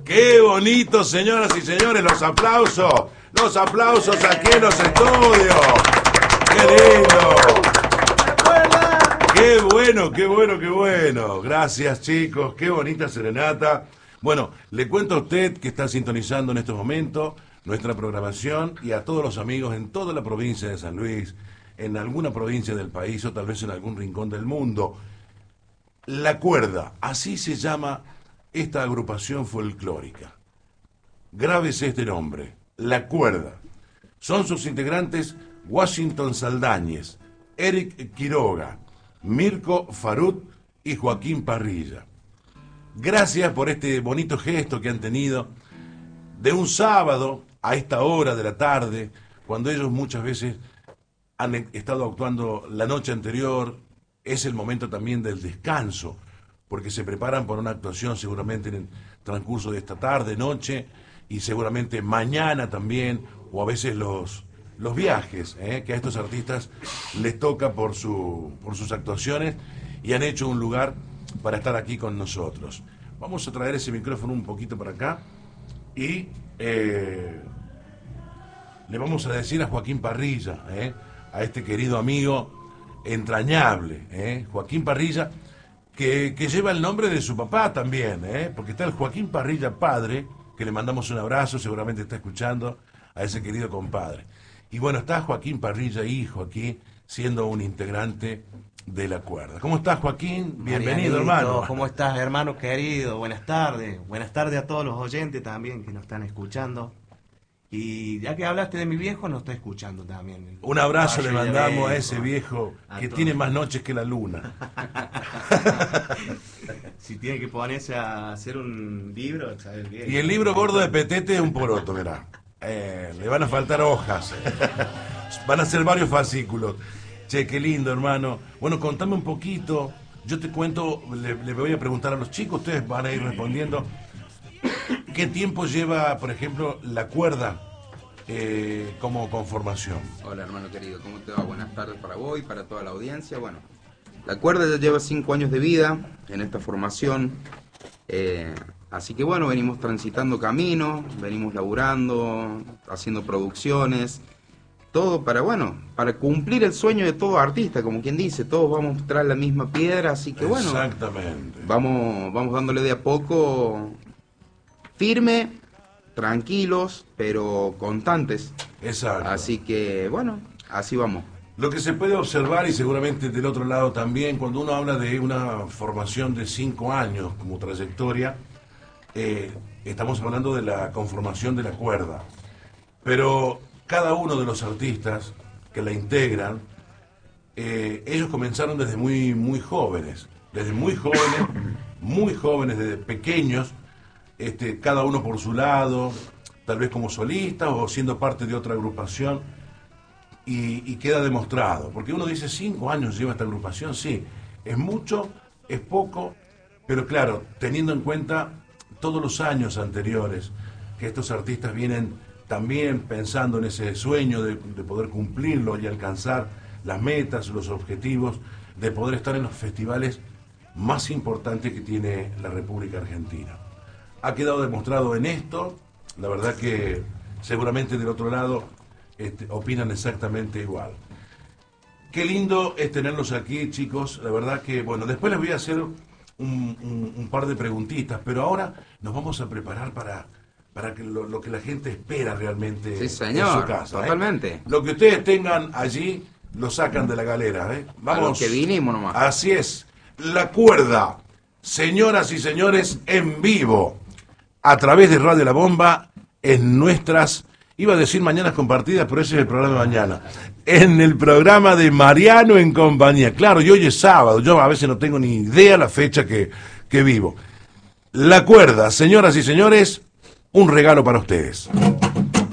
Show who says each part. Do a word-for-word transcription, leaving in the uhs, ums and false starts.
Speaker 1: Qué bonito, señoras y señores, los aplausos, los aplausos aquí en los estudios. Qué lindo. Qué bueno, qué bueno, qué bueno. Gracias, chicos, qué bonita serenata. Bueno, le cuento a usted que está sintonizando en estos momentos nuestra programación y a todos los amigos en toda la provincia de San Luis, en alguna provincia del país o tal vez en algún rincón del mundo. La Cuerda, así se llama esta agrupación folclórica. Grábese este nombre, La Cuerda. Son sus integrantes Washington Saldañez, Eric Quiroga, Mirko Farut y Joaquín Parrilla. Gracias por este bonito gesto que han tenido de un sábado a esta hora de la tarde, cuando ellos muchas veces han estado actuando la noche anterior. Es el momento también del descanso, porque se preparan para una actuación seguramente en el transcurso de esta tarde, noche, y seguramente mañana también, o a veces los, los viajes, ¿eh? que a estos artistas les toca por, su, por sus actuaciones, y han hecho un lugar para estar aquí con nosotros. Vamos a traer ese micrófono un poquito para acá, y eh, le vamos a decir a Joaquín Parrilla, ¿eh? a este querido amigo entrañable, ¿eh? Joaquín Parrilla, que, que lleva el nombre de su papá también, ¿eh? porque está el Joaquín Parrilla padre, que le mandamos un abrazo, seguramente está escuchando a ese querido compadre. Y bueno, está Joaquín Parrilla hijo aquí, siendo un integrante de La Cuerda. ¿Cómo estás, Joaquín? Bienvenido,
Speaker 2: Marianito,
Speaker 1: hermano.
Speaker 2: ¿Cómo estás, hermano querido? Buenas tardes. Buenas tardes a todos los oyentes también que nos están escuchando. Y ya que hablaste de mi viejo, nos está escuchando también.
Speaker 1: Un abrazo
Speaker 2: Ay,
Speaker 1: le mandamos
Speaker 2: viejo.
Speaker 1: a ese viejo
Speaker 2: A
Speaker 1: que
Speaker 2: todos.
Speaker 1: tiene más noches que la luna.
Speaker 2: Si tiene que ponerse a hacer un libro, ¿sabes? Bien.
Speaker 1: Y el libro gordo de Petete es un poroto, mirá. Eh, le van a faltar hojas. Van a ser varios fascículos. Che, qué lindo, hermano. Bueno, contame un poquito. Yo te cuento, le, le voy a preguntar a los chicos, ustedes van a ir respondiendo. ¿Qué tiempo lleva, por ejemplo, La Cuerda eh, como conformación?
Speaker 3: Hola, hermano querido, ¿cómo te va? Buenas tardes para vos y para toda la audiencia. Bueno, La Cuerda ya lleva cinco años de vida en esta formación, eh, así que bueno, venimos transitando camino, venimos laburando, haciendo producciones, todo para, bueno, para cumplir el sueño de todo artista, como quien dice, todos vamos tras la misma piedra, así que bueno,
Speaker 1: Exactamente.
Speaker 3: vamos, vamos dándole de a poco, firme, tranquilos, pero constantes.
Speaker 1: Exacto.
Speaker 3: Así que, bueno, así vamos.
Speaker 1: Lo que se puede observar, y seguramente del otro lado también, cuando uno habla de una formación de cinco años como trayectoria, eh, estamos hablando de la conformación de La Cuerda. Pero cada uno de los artistas que la integran, eh, ellos comenzaron desde muy, muy jóvenes, desde muy jóvenes, muy jóvenes, desde pequeños, este, cada uno por su lado, tal vez como solistas o siendo parte de otra agrupación, y, y queda demostrado, porque uno dice, cinco años lleva esta agrupación, sí, es mucho, es poco, pero claro, teniendo en cuenta todos los años anteriores, que estos artistas vienen también pensando en ese sueño de, de poder cumplirlo y alcanzar las metas, los objetivos, de poder estar en los festivales más importantes que tiene la República Argentina. Ha quedado demostrado en esto, la verdad que seguramente del otro lado este, opinan exactamente igual. Qué lindo es tenerlos aquí, chicos, la verdad que, bueno, después les voy a hacer un, un, un par de preguntitas, pero ahora nos vamos a preparar para, para que lo, lo que la gente espera realmente
Speaker 3: Sí, señor,
Speaker 1: en su casa.
Speaker 3: totalmente.
Speaker 1: ¿eh? Lo que ustedes tengan allí, lo sacan de la galera. ¿eh? Vamos.
Speaker 3: A lo que vinimos nomás.
Speaker 1: Así es, La Cuerda, señoras y señores, en vivo, a través de Radio La Bomba, en nuestras, iba a decir mañanas compartidas, pero ese es el programa de mañana, en el programa de Mariano en compañía. Claro, y hoy es sábado, yo a veces no tengo ni idea la fecha que, que vivo. La Cuerda, señoras y señores, un regalo para ustedes.